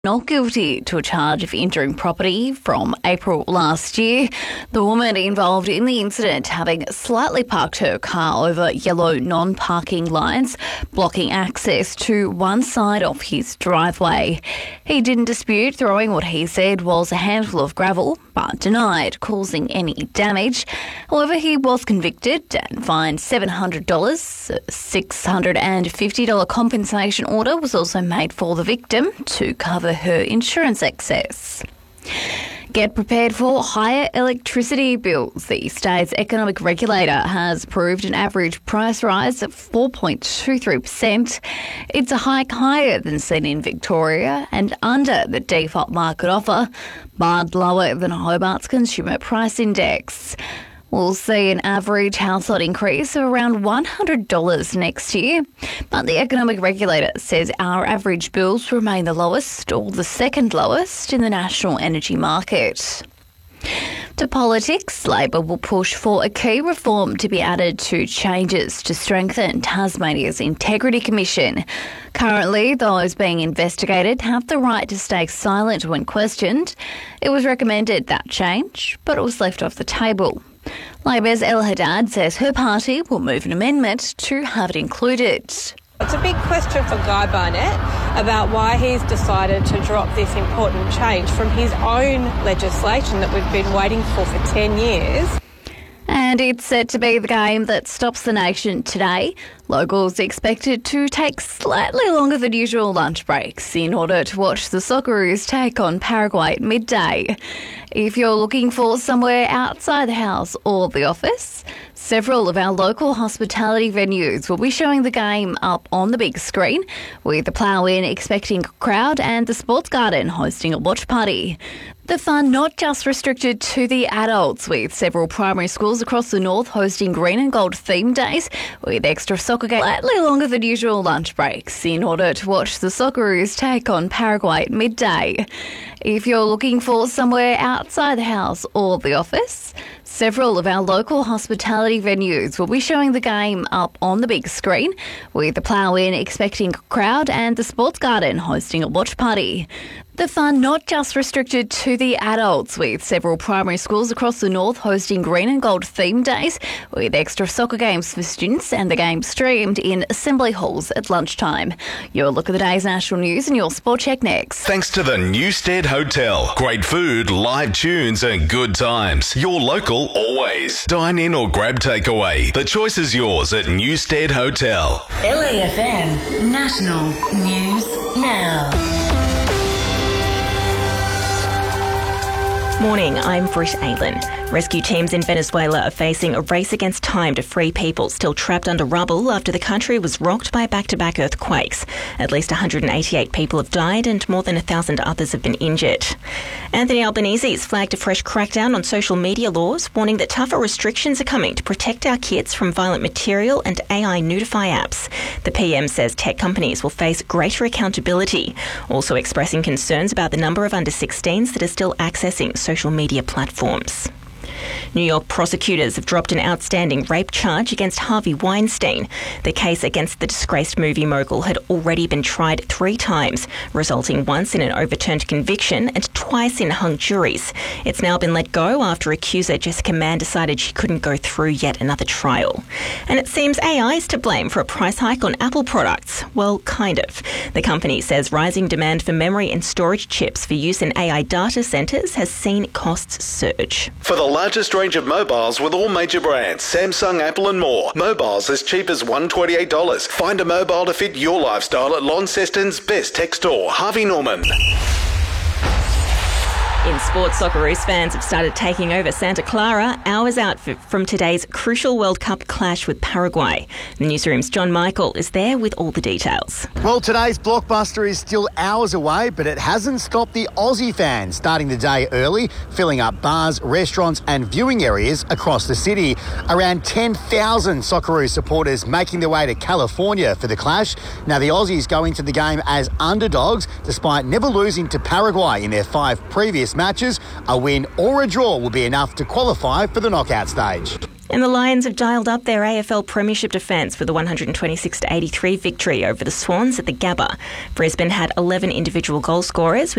Not guilty to a charge of injuring property from April last year. The woman involved in the incident having slightly parked her car over yellow non-parking lines, blocking access to one side of his driveway. He didn't dispute throwing what he said was a handful of gravel, but denied causing any damage. However, he was convicted and fined $700. A $650 compensation order was also made for the victim to cover her insurance excess. Get prepared for higher electricity bills. The state's economic regulator has approved an average price rise of 4.23%. It's a hike higher than seen in Victoria and under the default market offer, but lower than Hobart's Consumer Price Index. We'll see an average household increase of around $100 next year, but the economic regulator says our average bills remain the lowest or the second lowest in the national energy market. To politics, Labor will push for a key reform to be added to changes to strengthen Tasmania's Integrity Commission. Currently, those being investigated have the right to stay silent when questioned. It was recommended that change, but it was left off the table. Labor's El Haddad says her party will move an amendment to have it included. It's a big question for Guy Barnett about why he's decided to drop this important change from his own legislation that we've been waiting for 10 years. And it's set to be the game that stops the nation today. Locals expected to take slightly longer than usual lunch breaks in order to watch the Socceroos take on Paraguay at midday. If you're looking for somewhere outside the house or the office, several of our local hospitality venues will be showing the game up on the big screen, with the Plough-In expecting a crowd and the Sports Garden hosting a watch party. The fun not just restricted to the adults, with several primary schools across the north hosting green and gold theme days, with extra soccer games slightly longer than usual lunch breaks in order to watch the Socceroos take on Paraguay at midday. If you're looking for somewhere outside the house or the office, several of our local hospitality venues will be showing the game up on the big screen, with the Plough-In expecting a crowd and the Sports Garden hosting a watch party. The fun not just restricted to the adults, with several primary schools across the north hosting green and gold theme days, with extra soccer games for students and the game streamed in assembly halls at lunchtime. Your look at the day's national news and your Sport Check next. Thanks to the Newstead Hotel. Great food, live tunes and good times. Your local always. Dine in or grab takeaway. The choice is yours at Newstead Hotel. LAFM National News Now. Morning, I'm Britt Aylin. Rescue teams in Venezuela are facing a race against time to free people still trapped under rubble after the country was rocked by back-to-back earthquakes. At least 188 people have died and more than 1,000 others have been injured. Anthony Albanese has flagged a fresh crackdown on social media laws, warning that tougher restrictions are coming to protect our kids from violent material and AI nudify apps. The PM says tech companies will face greater accountability, also expressing concerns about the number of under-16s that are still accessing social media platforms. New York prosecutors have dropped an outstanding rape charge against Harvey Weinstein. The case against the disgraced movie mogul had already been tried 3 times, resulting once in an overturned conviction and twice in hung juries. It's now been let go after accuser Jessica Mann decided she couldn't go through yet another trial. And it seems AI is to blame for a price hike on Apple products. Well, kind of. The company says rising demand for memory and storage chips for use in AI data centres has seen costs surge. For the largest range of mobiles with all major brands, Samsung, Apple and more. Mobiles as cheap as $128. Find a mobile to fit your lifestyle at Launceston's best tech store, Harvey Norman. In sports, Socceroos fans have started taking over Santa Clara hours out from today's crucial World Cup clash with Paraguay. The newsroom's John Michael is there with all the details. Well, today's blockbuster is still hours away, but it hasn't stopped the Aussie fans starting the day early, filling up bars, restaurants and viewing areas across the city. Around 10,000 Socceroos supporters making their way to California for the clash. Now, the Aussies go into the game as underdogs, despite never losing to Paraguay in their 5 previous matches. A win or a draw will be enough to qualify for the knockout stage. And the Lions have dialed up their AFL Premiership defence for the 126-83 victory over the Swans at the Gabba. Brisbane had 11 individual goal scorers,